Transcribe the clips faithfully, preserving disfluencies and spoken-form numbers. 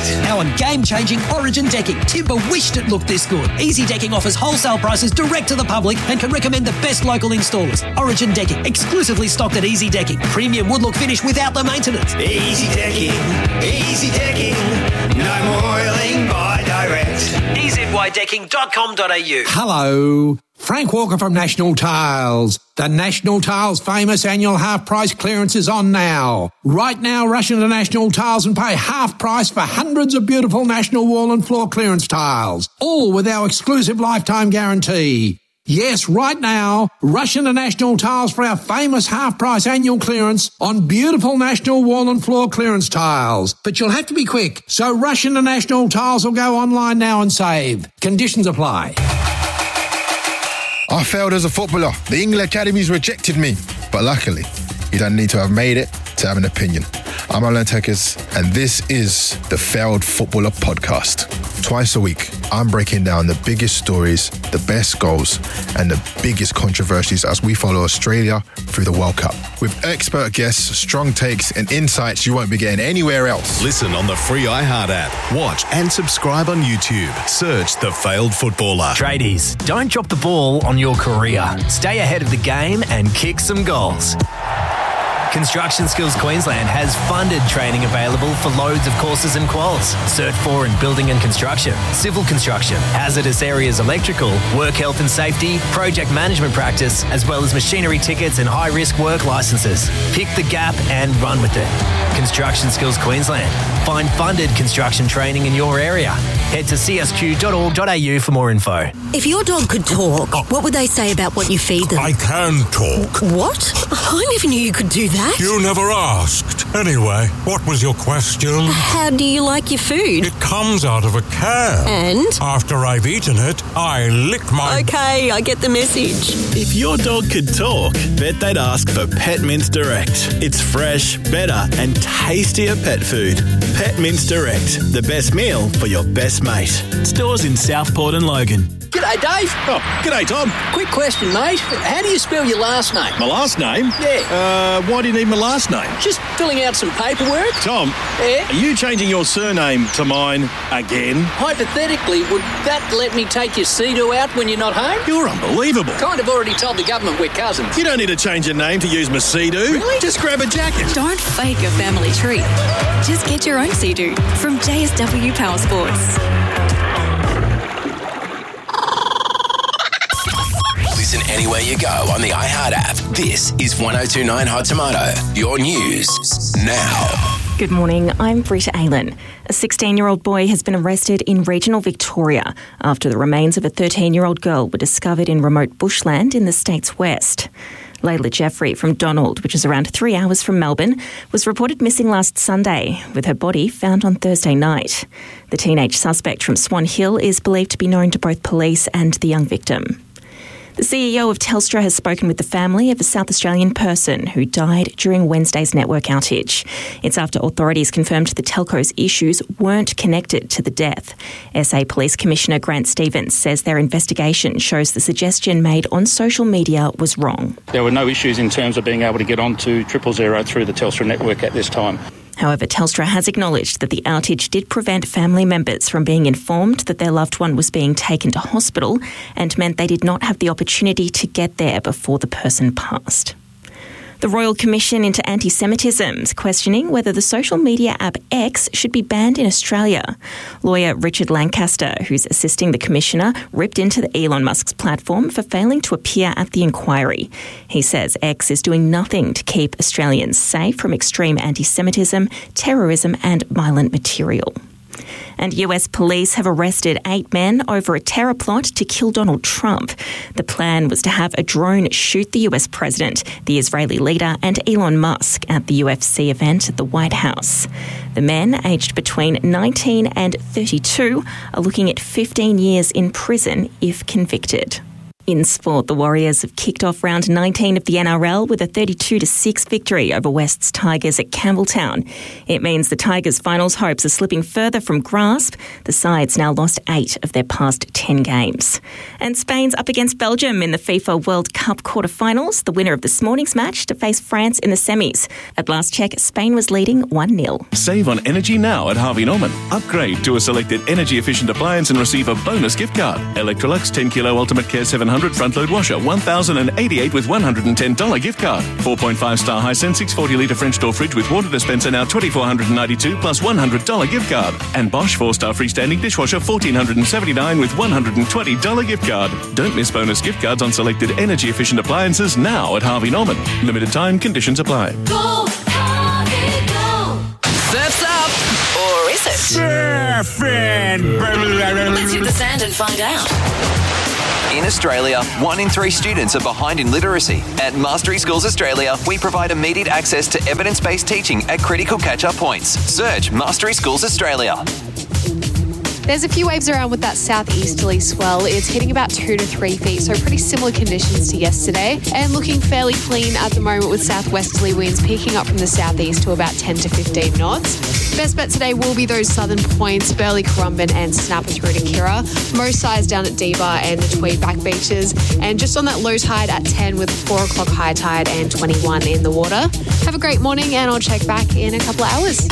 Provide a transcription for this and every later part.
Now on game-changing Origin decking, timber wished it looked this good. Easy Decking offers wholesale prices direct to the public and can recommend the best local installers. Origin Decking, exclusively stocked at Easy Decking. Premium wood look finish without the maintenance. Easy Decking, Easy Decking, no more oiling by direct. e z y decking dot com dot a u. Hello, Frank Walker from National Tiles. The National Tiles famous annual half price clearance is on now. Right now, rush into National Tiles and pay half price for hundreds of beautiful National wall and floor clearance tiles, all with our exclusive lifetime guarantee. Yes, right now, rush into National Tiles for our famous half-price annual clearance on beautiful National wall and floor clearance tiles. But you'll have to be quick, so rush into National Tiles or go online now and save. Conditions apply. I failed as a footballer. The England Academies rejected me. But luckily, you don't need to have made it to have an opinion. I'm Alan Tekers, and this is the Failed Footballer Podcast. Twice a week, I'm breaking down the biggest stories, the best goals, and the biggest controversies as we follow Australia through the World Cup. With expert guests, strong takes, and insights you won't be getting anywhere else. Listen on the free iHeart app. Watch and subscribe on YouTube. Search The Failed Footballer. Tradies, don't drop the ball on your career. Stay ahead of the game and kick some goals. Construction Skills Queensland has funded training available for loads of courses and quals. Cert four in building and construction, civil construction, hazardous areas electrical, work health and safety, project management practice, as well as machinery tickets and high-risk work licences. Pick the gap and run with it. Construction Skills Queensland. Find funded construction training in your area. Head to c s q dot org dot a u for more info. If your dog could talk, what would they say about what you feed them? I can talk. What? I never knew you could do that. You never asked. Anyway, what was your question? How do you like your food? It comes out of a can. And? After I've eaten it, I lick my... Okay, I get the message. If your dog could talk, bet they'd ask for Pet Mints Direct. It's fresh, better and tastier pet food. Pet Mints Direct, the best meal for your best mate. Stores in Southport and Logan. G'day, Dave. Oh, g'day, Tom. Quick question, mate. How do you spell your last name? My last name? Yeah. Uh, why do you need my last name? Just filling out some paperwork. Tom, Yeah? are you changing your surname to mine again? Hypothetically, would that let me take your C E D O out when you're not home? You're unbelievable. Kind of already told the government we're cousins. You don't need to change your name to use my C D O. Really? Just grab a jacket. Don't fake a family tree. Just get your own C D O from J S W Power Sports. Listen anywhere you go on the iHeart app. This is one oh two point nine Hot Tomato. Your news now. Good morning, I'm Britta Aylen. A sixteen-year-old boy has been arrested in regional Victoria after the remains of a thirteen-year-old girl were discovered in remote bushland in the state's west. Layla Jeffrey from Donald, which is around three hours from Melbourne, was reported missing last Sunday, with her body found on Thursday night. The teenage suspect from Swan Hill is believed to be known to both police and the young victim. The C E O of Telstra has spoken with the family of a South Australian person who died during Wednesday's network outage. It's after authorities confirmed the telco's issues weren't connected to the death. S A Police Commissioner Grant Stevens says their investigation shows the suggestion made on social media was wrong. There were no issues in terms of being able to get onto triple zero through the Telstra network at this time. However, Telstra has acknowledged that the outage did prevent family members from being informed that their loved one was being taken to hospital and meant they did not have the opportunity to get there before the person passed. The Royal Commission into Anti-Semitism is questioning whether the social media app X should be banned in Australia. Lawyer Richard Lancaster, who's assisting the Commissioner, ripped into the Elon Musk's platform for failing to appear at the inquiry. He says X is doing nothing to keep Australians safe from extreme anti-Semitism, terrorism and violent material. And U S police have arrested eight men over a terror plot to kill Donald Trump. The plan was to have a drone shoot the U S president, the Israeli leader and Elon Musk at the U F C event at the White House. The men, aged between nineteen and thirty-two, are looking at fifteen years in prison if convicted. In sport, the Warriors have kicked off round nineteen of the N R L with a thirty-two to six victory over West's Tigers at Campbelltown. It means the Tigers' finals hopes are slipping further from grasp. The side's now lost eight of their past ten games. And Spain's up against Belgium in the FIFA World Cup quarterfinals, the winner of this morning's match to face France in the semis. At last check, Spain was leading one nil. Save on energy now at Harvey Norman. Upgrade to a selected energy-efficient appliance and receive a bonus gift card. Electrolux ten kilo Ultimate Care seven hundred front-load washer, one thousand eighty-eight with one hundred ten dollars gift card. four point five star Hisense six hundred forty litre French door fridge with water dispenser now two thousand four hundred ninety-two plus one hundred dollars gift card. And Bosch four star freestanding dishwasher one thousand four hundred seventy-nine with one hundred twenty dollars gift card. Don't miss bonus gift cards on selected energy-efficient appliances now at Harvey Norman. Limited time, conditions apply. Go, Harvey, go. Surf's up! Or is it? Surfing! Let's hit the sand and find out. In Australia, one in three students are behind in literacy. At Mastery Schools Australia, we provide immediate access to evidence-based teaching at critical catch-up points. Search Mastery Schools Australia. There's a few waves around with that southeasterly swell. It's hitting about two to three feet, so pretty similar conditions to yesterday. And looking fairly clean at the moment with southwesterly winds peaking up from the southeast to about ten to fifteen knots. Best bet today will be those southern points, Burleigh, Currumbin and Snapper through to Kirra. Most size down at Deeba and the Tweed back beaches. And just on that low tide at ten with four o'clock high tide and twenty-one in the water. Have a great morning and I'll check back in a couple of hours.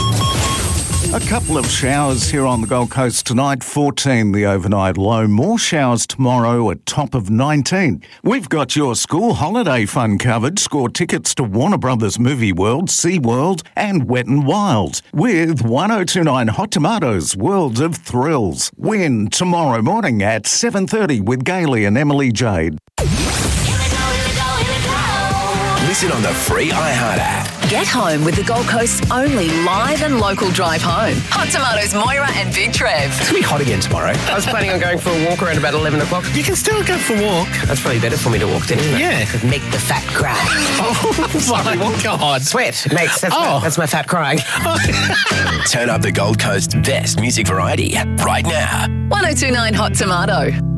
A couple of showers here on the Gold Coast tonight, fourteen the overnight low. More showers tomorrow at top of nineteen. We've got your school holiday fun covered. Score tickets to Warner Brothers Movie World, SeaWorld and Wet n Wild with ten twenty-nine Hot Tomatoes, World of Thrills. Win tomorrow morning at seven thirty with Gailey and Emily Jade. Listen on the free iHeart app. Get home with the Gold Coast's only live and local drive home. Hot Tomatoes, Moira and Big Trev. It's going to be hot again tomorrow. I was planning on going for a walk around about eleven o'clock. You can still go for a walk. That's probably better for me to walk then, isn't it? Yeah. Make the fat cry. Oh, sorry. Oh, God. Sweat. Makes, that's, oh. my, that's my fat crying. Turn up the Gold Coast's best music variety right now. ten twenty-nine Hot Tomato.